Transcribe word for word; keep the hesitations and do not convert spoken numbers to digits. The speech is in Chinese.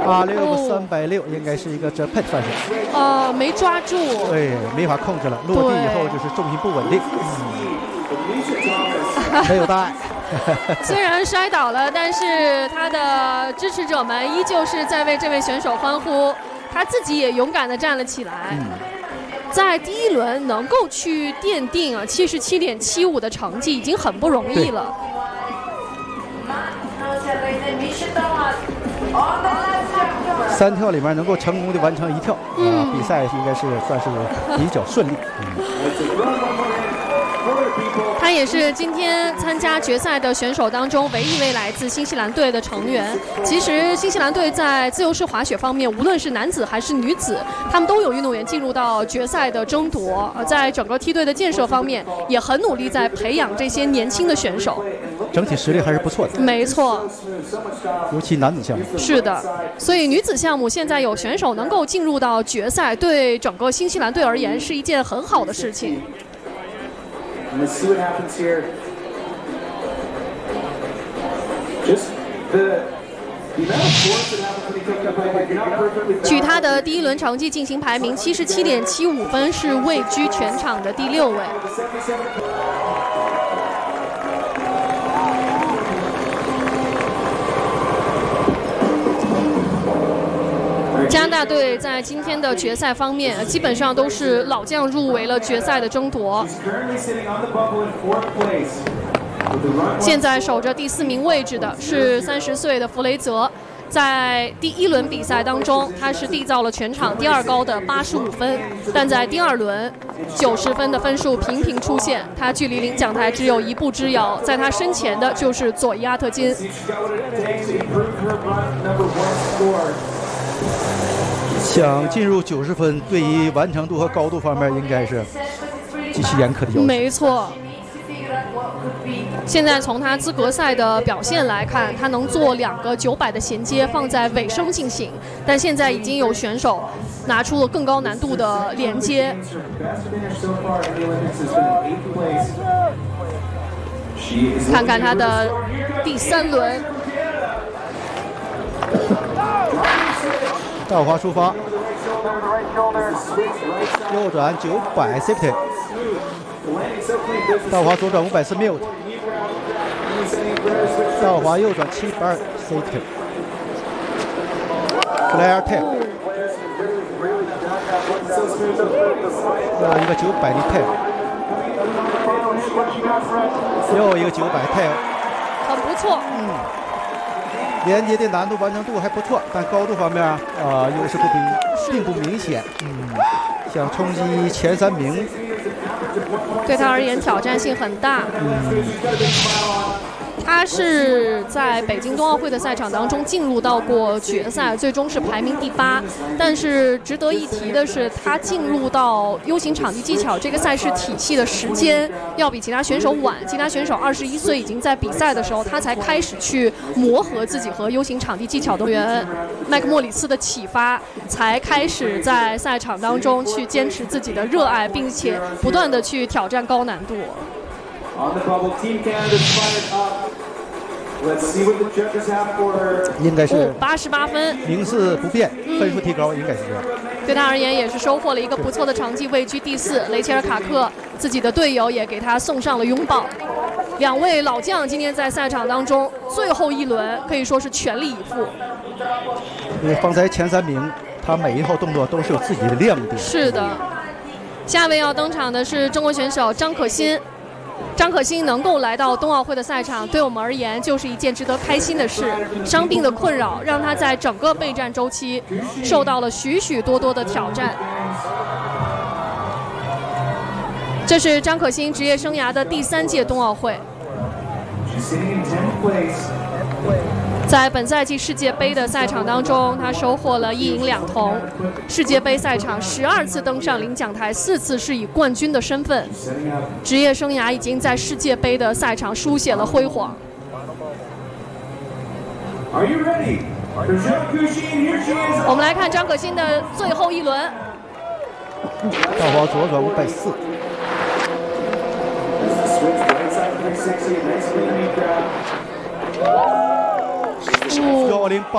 啊，六个三百六，应该是一个折配算是。 呃，没抓住。 对，没法控制了，落地以后就是重心不稳定，嗯、没有大碍。 虽然摔倒了，但是他的支持者们依旧是在为这位选手欢呼，他自己也勇敢地站了起来。嗯，在第一轮能够去奠定啊七十七点七五的成绩，已经很不容易了。 三跳里面能够成功的完成一跳，嗯、啊，比赛应该是算是比较顺利。嗯， 他也是今天参加决赛的选手当中唯一一位来自新西兰队的成员。其实新西兰队在自由式滑雪方面，无论是男子还是女子，他们都有运动员进入到决赛的争夺。呃，在整个梯队的建设方面，也很努力在培养这些年轻的选手。 整体实力还是不错的。 没错， 尤其男子项目。 是的，所以女子项目现在有选手能够进入到决赛，对整个新西兰队而言是一件很好的事情。 Let's see what happens here. Just the the amount of force that happens when you take up like you're not perfectly. 据他的第一轮成绩进行排名，七十七点七五分是位居全场的第六位。加拿大队在今天的决赛方面，基本上都是老将入围了决赛的争夺。现在守着第四名位置的是三十岁的弗雷泽，在第一轮比赛当中，他是缔造了全场第二高的八十五分，但在第二轮九十分的分数频频出现，他距离领奖台只有一步之遥，在他身前的就是佐伊阿特金。 想进入九十分，对于完成度和高度方面，应该是极其严苛的要求。 没错。现在从他资格赛的表现来看，他能做两个九百的衔接，放在尾声进行。但现在已经有选手拿出了更高难度的连接。看看他的第三轮。 倒滑出发，右转九百 safety， 倒滑左转五百四 mute， 倒滑右转七百二 safety， flare tail， 又一个九百的 tail， 又一个九百 tail， 很不错。 嗯。连接的难度完成度还不错，但高度方面啊，呃，优势不明，并不明显。嗯，想冲击前三名， 对他而言挑战性很大。嗯，他是在北京冬奥会的赛场当中进入到过决赛，最终是排名第八。但是值得一提的是，他进入到 U 型场地技巧这个赛事体系的时间要比其他选手晚。其他选手二十一岁已经在比赛的时候，他才开始去磨合自己和 U 型场地技巧的员麦克莫里斯的启发，才开始在赛场当中去坚持自己的热爱，并且不断的去挑战高难度。 应该是八十八分， 名次不变，分数提高，应该是这样。 对他而言也是收获了一个不错的成绩，位居第四。雷切尔卡克自己的队友也给他送上了拥抱。两位老将今天在赛场当中最后一轮可以说是全力以赴。 因为方才前三名，他每一号动作都是有自己的亮点。 是的。下位要登场的是中国选手张可欣。张可欣能够来到冬奥会的赛场，对我们而言就是一件值得开心的事。伤病的困扰让他在整个备战周期受到了许许多多的挑战。这是张可欣职业生涯的第三届冬奥会。在本赛季世界杯的赛场当中，他收获了一银两铜。世界杯赛场十二次登上领奖台，四次是以冠军的身份。职业生涯已经在世界杯的赛场书写了辉煌。我们来看张可欣的最后一轮。 倒滑左转五百四。幺零八。